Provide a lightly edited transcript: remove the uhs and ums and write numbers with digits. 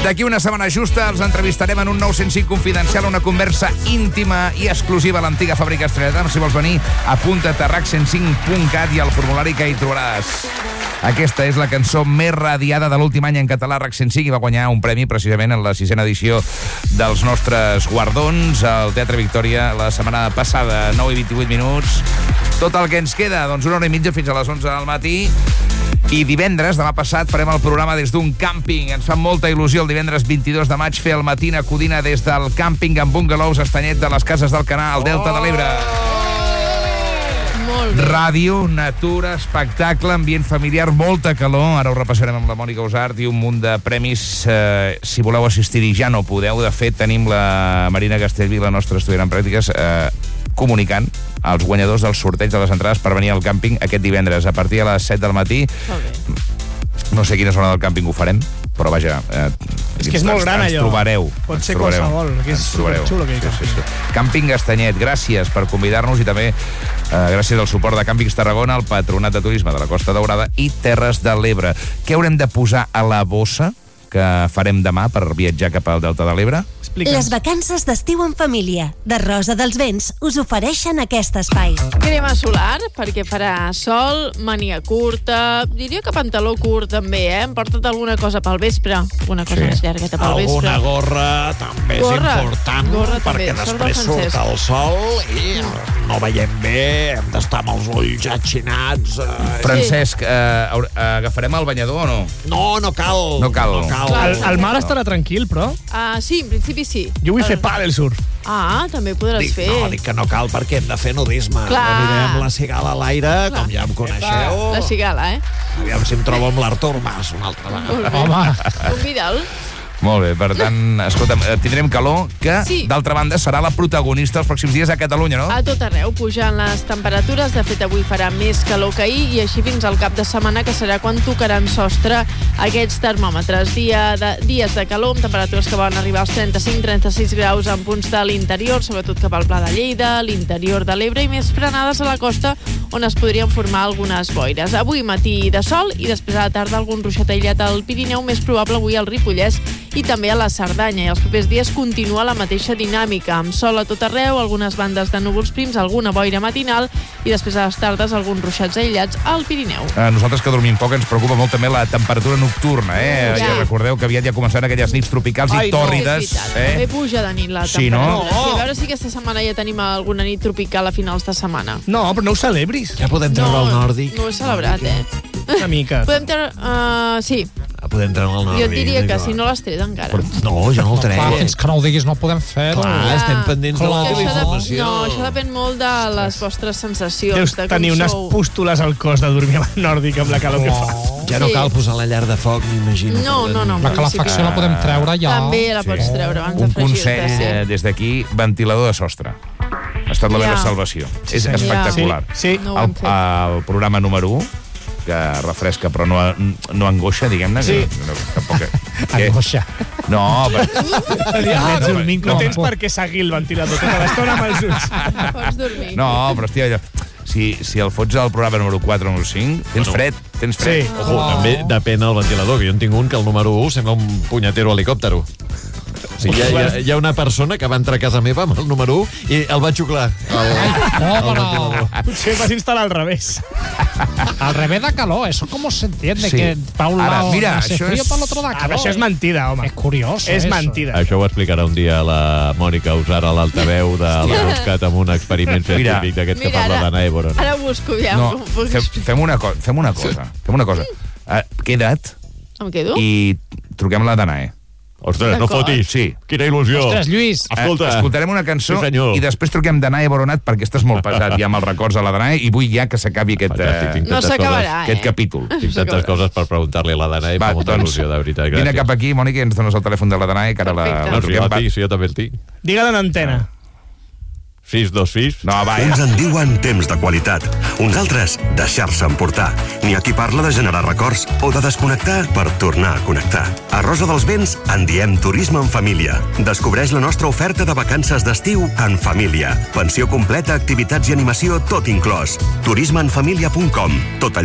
D'aquí una setmana justa els entrevistarem en un 905 confidencial, una conversa íntima i exclusiva a l'antiga fàbrica Estrella. Si vols venir, apunta't a rac105.cat i al formulari que hi trobaràs. Aquesta és la cançó més radiada de l'últim any en català. RAC 105 i va guanyar un premi precisament en la 6ª edició dels nostres guardons al Teatre Victòria la setmana passada. 9 i 28 minuts. Tot el que ens queda, doncs 1 hora i mitja fins a les 11 del matí. I divendres, demà passat, farem el programa des d'un càmping. Ens fa molta il·lusió el divendres 22 de maig fer el Matina Codina des del càmping amb bungalows Estanyet de les Cases del Canà, al Delta de l'Ebre. Ràdio, natura, espectacle, ambient familiar, molta calor. Ara ho repassarem amb la Mònica Usart i un munt de premis. Si voleu assistir-hi ja no podeu. De fet, tenim la Marina Castellví, la nostra estudiant en pràctiques, comunicant als guanyadors del sorteig de les entrades per venir al càmping aquest divendres a partir de les 7 del matí. No sé a quina zona del càmping ho farem, però vaja... és que és molt gran, allò. Ens trobareu. Pot ser qualsevol, que és superxulo aquell càmping. Càmping Estanyet, gràcies per convidar-nos i també gràcies al suport de Càmpings Tarragona, el Patronat de Turisme de la Costa Daurada i Terres de l'Ebre. Què haurem de posar a la bossa que farem demà per viatjar cap al Delta de l'Ebre? Les vacances d'estiu en família de Rosa dels Vents us ofereixen aquest espai. Crema solar, perquè farà sol, mania curta, diria que pantaló curt també, Porta't alguna cosa pel vespre, una cosa més llargueta pel vespre. Alguna gorra també és important, perquè després surt el sol i no veiem bé, hem d'estar amb els ulls atxinats. Francesc, agafarem el banyador o no? No cal. No cal. El mar estarà tranquil, però? Sí, en principi sí. Jo vull fer pàdel surf. També podràs fer. No, dic que no cal perquè hem de fer nudisme. Anirem la cigala a l'aire, com ja em coneixeu. La cigala, Aviam si em trobo amb l'Artur Mas una altra vegada. Home. Convida'l. Molt bé, per tant, escolta'm, tindrem calor, que, d'altra banda, serà la protagonista els pròxims dies a Catalunya, no? A tot arreu, pujant les temperatures. De fet, avui farà més calor que ahir i així fins al cap de setmana, que serà quan tocaran sostre aquests termòmetres. Dies de calor, amb temperatures que van arribar als 35-36 graus en punts de l'interior, sobretot cap al Pla de Lleida, l'interior de l'Ebre i més frenades a la costa, on es podrien formar algunes boires. Avui matí de sol i després a la tarda algun ruixat aïllat al Pirineu, més probable avui al Ripollès i també a la Cerdanya. I els propers dies continua la mateixa dinàmica, amb sol a tot arreu, algunes bandes de núvols prims, alguna boira matinal i després a les tardes alguns ruixats aïllats al Pirineu. Nosaltres que dormim poc ens preocupa molt també la temperatura nocturna, Ja recordeu que aviat ja començaran aquelles nits tropicals i tòrrides. També puja de nit la temperatura. Sí, no? A veure si aquesta setmana ja tenim alguna nit tropical a finals de setmana. No, però no ho celebris. Ja podem treure el nòrdic. No ho he celebrat, Una mica. Podem treure... Sí. Podem treure el nòrdic. Jo et diria que si no l'has tret encara. No, jo no el trec. Fins que no ho diguis no podem fer-ho. Clar, estem pendents de la teva informació. No, això depèn molt de les vostres sensacions. Deus tenir unes pústules al cos de dormir amb el nòrdic amb la calor que fa. Ja no cal posar la llar de foc, m'imagino. No. La calefacció la podem treure ja. També la pots treure abans de fregir-te. Un consell des d'aquí, ventilador de sostre. Ha estat la meva salvació. És espectacular. Sí. El programa número 1, que refresca però no angoixa, diguem-ne. Sí. Angoixa. No, no tens per què seguir el ventilador tota l'estona amb els ulls. Pots dormir. No, però hòstia, si el fots al programa número 4 o número 5, tens fred. Sí. Ojo, també depèn del ventilador, que jo en tinc un que el número 1 sembla un punyetero helicòptero. O sigui, hi ha una persona que va entrar a casa meva amb el número 1 i el va xuclar. Potser vas instal·lar al revés. Al revés de calor, eso cómo se entiende, Sí. que pa un Ara, lado mira, hace això frío, és- pa l'otro da calor. Això és mentida, home. És curiós. És eso. mentida. Això ho explicarà un dia la Mònica Usart a l'altaveu de l'Euscat amb un experiment científic d'aquest que parla d'Anna Eboron. Ara ho busco ja. No, fem una cosa. Queda't Em quedo? i truquem la Danae. Ostres, no fotis. Sí. Quina il·lusió. Ostres, Lluís. Escolta. Escoltarem una cançó Sí, senyor. i després truquem Danae Boronat perquè estàs molt pesat ja amb els records de la Danae i vull ja que s'acabi aquest No s'acabarà, aquest capítol. Tinc tantes coses per preguntar-li a la Danae, fa molta il·lusió, de veritat. Gràcies. Vine cap aquí, Mònica, i ens dones el telèfon de la Danae, que ara la Perfecte. No, si truquem. jo tinc, si jo també el tinc. Digue-la en antena. 626. No, va, Uns en diuen temps de qualitat, uns altres deixar-se emportar. N'hi ha qui parla de generar records o de desconnectar per tornar a connectar. A Rosa dels Vents en diem turisme en família. Descobreix la nostra oferta de vacances d'estiu en família. Pensió completa, activitats i animació, tot inclòs. turismeenfamilia.com. Tot allò